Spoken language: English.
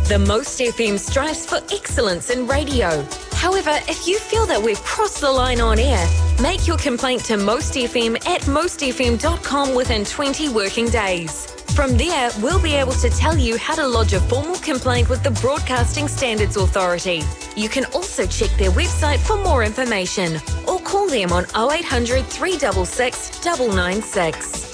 The Most FM strives for excellence in radio. However, if you feel that we've crossed the line on air, make your complaint to Most FM at mostfm.com within 20 working days. From there, we'll be able to tell you how to lodge a formal complaint with the Broadcasting Standards Authority. You can also check their website for more information or call them on 0800 366 996.